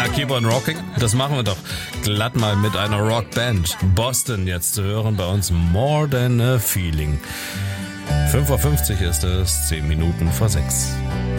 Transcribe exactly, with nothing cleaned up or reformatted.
Na, Keep on Rocking, das machen wir doch glatt mal mit einer Rockband. Boston jetzt zu hören bei uns, More Than a Feeling. fünf Uhr fünfzig ist es, zehn Minuten vor sechs.